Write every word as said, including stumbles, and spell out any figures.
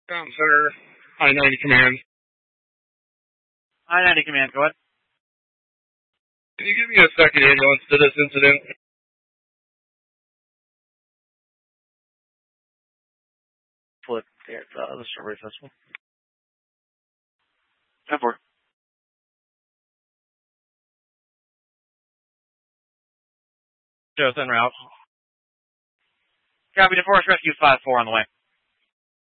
Town Center, I ninety Command. I ninety Command, go ahead. Can you give me a second ambulance to this incident? Flip at uh, the Strawberry Festival. ten four. Joe's en route. Copy to Forest Rescue five four on the way.